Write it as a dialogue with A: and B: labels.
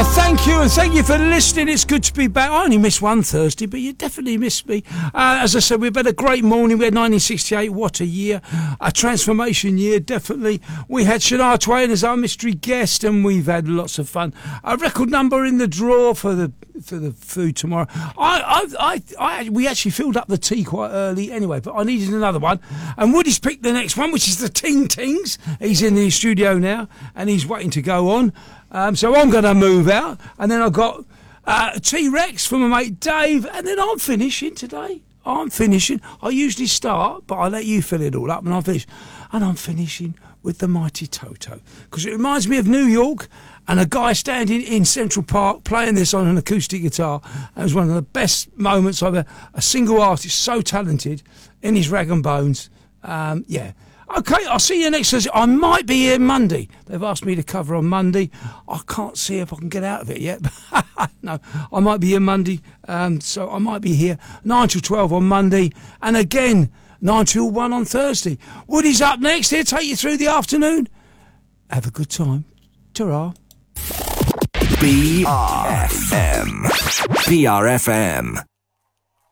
A: Thank you, and thank you for listening. It's good to be back. I only missed one Thursday, but you definitely missed me. As I said, we've had a great morning. We had 1968, what a year. A transformation year, definitely. We had Shania Twain as our mystery guest, and we've had lots of fun. A record number in the draw for the food tomorrow. We actually filled up the tea quite early anyway, but I needed another one. And Woody's picked the next one, which is the Ting Tings. He's in the studio now, and he's waiting to go on. So I'm going to move out, and then I've got T-Rex from my mate Dave, and then I'm finishing today. I usually start, but I let you fill it all up, and I'm finishing with the Mighty Toto, because it reminds me of New York, and a guy standing in Central Park playing this on an acoustic guitar. It was one of the best moments I've ever. A single artist, so talented, in his rag and bones. Yeah. Okay, I'll see you next Thursday. I might be here Monday. They've asked me to cover on Monday. I can't see if I can get out of it yet. No, I might be here Monday. So I might be here 9 till 12 on Monday. And again, 9 till 1 on Thursday. Woody's up next. He'll take you through the afternoon. Have a good time. Ta-ra.
B: BRFM. BRFM.